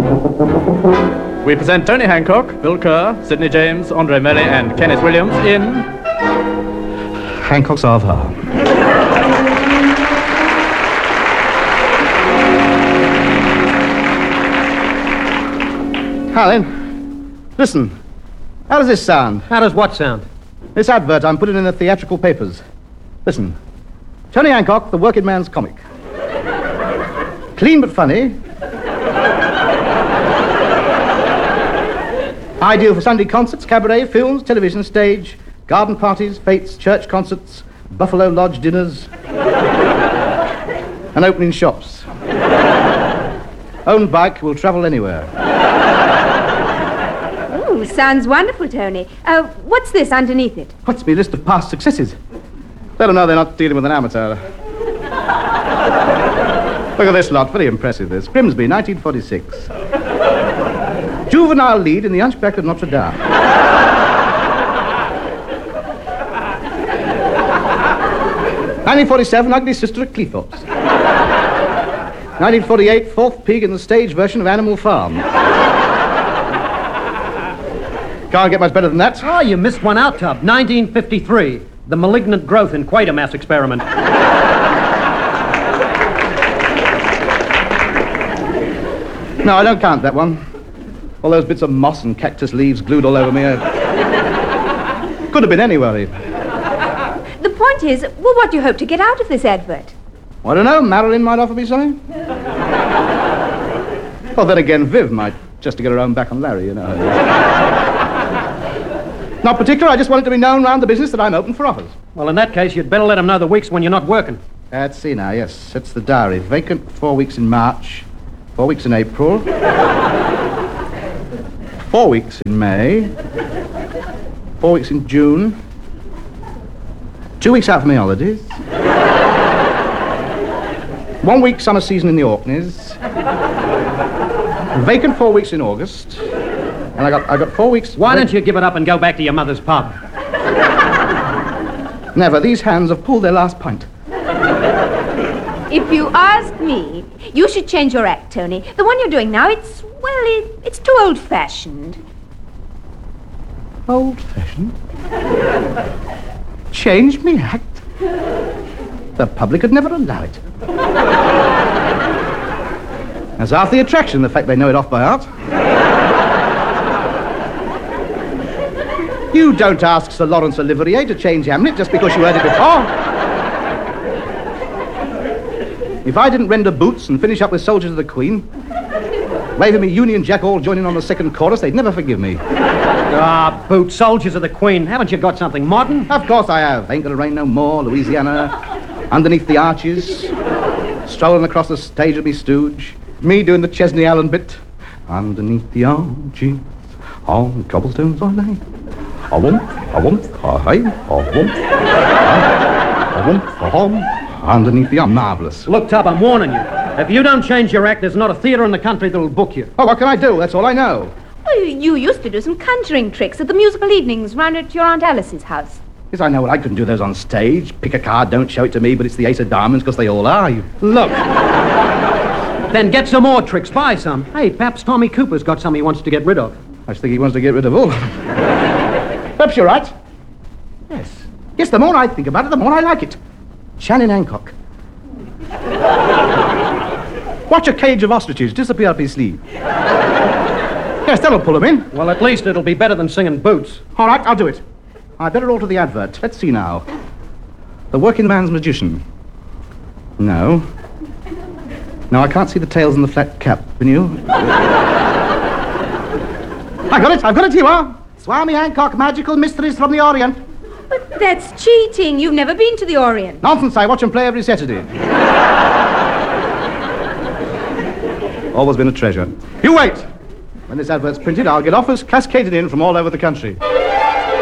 We present Tony Hancock, Bill Kerr, Sidney James, Andre Melly, and Kenneth Williams in Hancock's Ava. Now then, listen. How does this sound? How does what sound? This advert, I'm putting in the theatrical papers. Listen. Tony Hancock, the working man's comic. Clean but funny. Ideal for Sunday concerts, cabaret, films, television, stage, garden parties, fetes, church concerts, Buffalo Lodge dinners, and opening shops. Own bike, will travel anywhere. Oh, sounds wonderful, Tony. What's this underneath it? What's my list of past successes? Let them know they're not dealing with an amateur. Look at this lot, very impressive this. Grimsby, 1946. Juvenile lead in The Hunchback of Notre Dame. 1947, Ugly Sister at Cleethorpes. 1948, fourth pig in the stage version of Animal Farm. Can't get much better than that. Oh, you missed one out, Tub. 1953, the malignant growth in Quatermass experiment. No, I don't count that one. All those bits of moss and cactus leaves glued all over me. Could have been anywhere, even. The point is, well, what do you hope to get out of this advert? I don't know. Marilyn might offer me something. Well, then again, Viv might, just to get her own back on Larry, you know. Not particular. I just want it to be known round the business that I'm open for offers. Well, in that case, you'd better let them know the weeks when you're not working. Let's see now, yes. It's the diary. Vacant 4 weeks in March, 4 weeks in April, 4 weeks in May, 4 weeks in June, 2 weeks out for my holidays, 1 week summer season in the Orkneys, vacant 4 weeks in August, and I got 4 weeks... Why don't you give it up and go back to your mother's pub? Never. These hands have pulled their last pint. If you ask me, you should change your act, Tony. The one you're doing now, it's too old-fashioned. Old-fashioned? Change me act? The public would never allow it. That's half the attraction, the fact they know it off by heart. You don't ask Sir Lawrence Olivier to change Hamlet just because you heard it before. If I didn't render Boots and finish up with Soldiers of the Queen, waving me Union Jack all joining on the second chorus, they'd never forgive me. Ah, Boots, Soldiers of the Queen. Haven't you got something modern? Of course I have. Ain't Gonna Rain No More, Louisiana, Underneath the Arches, strolling across the stage with me stooge, me doing the Chesney Allen bit. Underneath the arches, on cobblestones I lay. I want, hey, I want, underneath the arm. Marvellous. Look, Tub, I'm warning you. If you don't change your act, there's not a theatre in the country that'll book you. Oh, what can I do? That's all I know. Well, you used to do some conjuring tricks at the musical evenings round at your Aunt Alice's house. Yes, I know. Well, I couldn't do those on stage. Pick a card, don't show it to me, but it's the ace of diamonds because they all are. Look. Then get some more tricks. Buy some. Hey, perhaps Tommy Cooper's got some he wants to get rid of. I just think he wants to get rid of all. Perhaps you're right. Yes. Yes, the more I think about it, the more I like it. Shannon Hancock. Watch a cage of ostriches disappear up his sleeve. Yes, that'll pull him in. Well, at least it'll be better than singing Boots. All right, I'll do it. I'd better alter the advert. Let's see now. The working man's magician. No. No, I can't see the tails and the flat cap. Can you? I've got it, here you are. Swami Hancock, Magical Mysteries from the Orient. But that's cheating. You've never been to the Orient. Nonsense, I watch him play every Saturday. Always been a treasure. You wait. When this advert's printed, I'll get offers cascaded in from all over the country.